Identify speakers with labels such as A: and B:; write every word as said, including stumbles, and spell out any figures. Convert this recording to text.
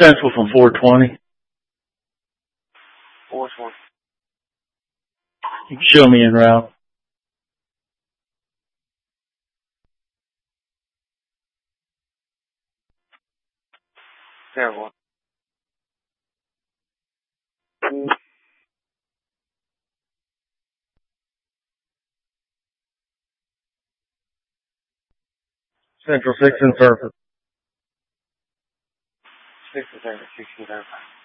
A: Central from four twenty.
B: four twenty.
A: You can show me en route.
B: Terrible.
A: Central six and surface.
B: Six and surface, six and surface.